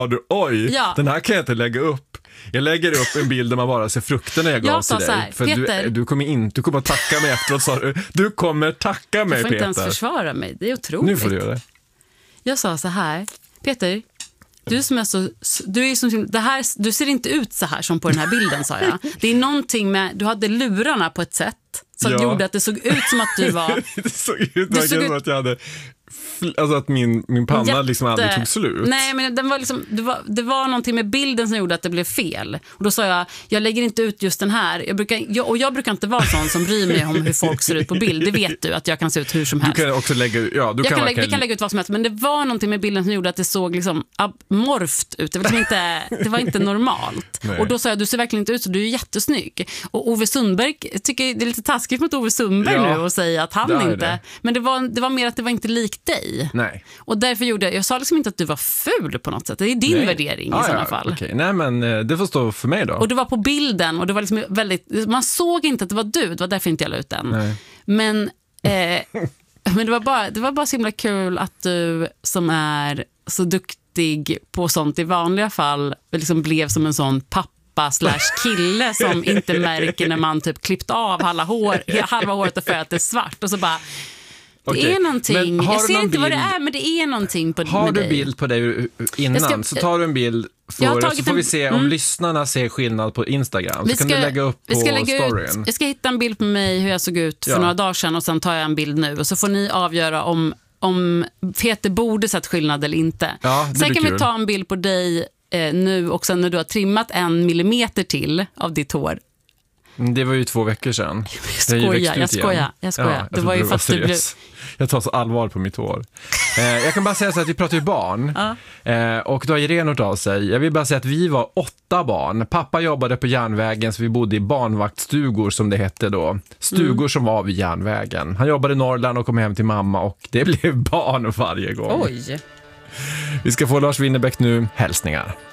oj, Ja. den här kan jag inte lägga upp. Jag lägger upp en bild där man bara ser frukterna jag gav till dig. Här, för Peter, du kommer att tacka mig efteråt, sa du. Du kommer tacka mig, Peter. Du får inte ens försvara mig, det är otroligt. Nu får du göra det. Jag sa så här, Peter, du som är så, du är som det här, du ser inte ut så här som på den här bilden, sa jag. Det är någonting med, du hade lurarna på ett sätt som gjorde att det såg ut som att du var... Det såg ut som att jag hade... Alltså att min panna liksom aldrig tog slut. Nej, men den var liksom, det var någonting med bilden som gjorde att det blev fel. Och då sa jag lägger inte ut just den här. Jag brukar inte vara sån som bryr mig om hur folk ser ut på bild. Det vet du, att jag kan se ut hur som helst. Du kan också lägga ut, vi kan lägga ut vad som helst. Men det var någonting med bilden som gjorde att det såg liksom amorft ut. Det var, liksom det var inte normalt. Nej. Och då sa jag, du ser verkligen inte ut så, du är jättesnygg. Och Ove Sundberg, tycker det är lite taskigt mot Ove Sundberg nu och säga att han inte... Men det var mer att det var inte likt dig. Nej. Och därför jag sa liksom inte att du var ful på något sätt. Det är din värdering i sådana fall. Okay. Nej, men det får stå för mig då. Och det var på bilden och det var liksom väldigt, man såg inte att det var du. Det var därför inte jag la ut den. Nej. Men det var bara så himla kul att du som är så duktig på sånt i vanliga fall liksom blev som en sån pappa/kille som inte märker när man typ klippt av halva håret och färgat det svart och så bara... Det är någonting, jag ser inte vad det är, men det är någonting på har med du dig. Bild på dig innan så tar du en bild så får vi se om lyssnarna ser skillnad på Instagram. Så kan du lägga upp på storyn. Jag ska hitta en bild på mig hur jag såg ut för några dagar sedan och sen tar jag en bild nu och så får ni avgöra om Peter borde sett skillnad eller inte. Sen kan vi ta en bild på dig nu och sen när du har trimmat 1 millimeter till av ditt hår. Det var ju 2 veckor sedan. Jag skojar. Det var ju fast du blev... Jag tar så allvar på mitt hår. Jag kan bara säga så att vi pratar ju barn. Och då har Irene hört av sig. Jag vill bara säga att vi var 8 barn. Pappa jobbade på järnvägen så vi bodde i barnvaktstugor som det hette då. Stugor som var vid järnvägen. Han jobbade i Norrland och kom hem till mamma och det blev barn varje gång. Oj. Vi ska få Lars Winnerbäck nu. Hälsningar.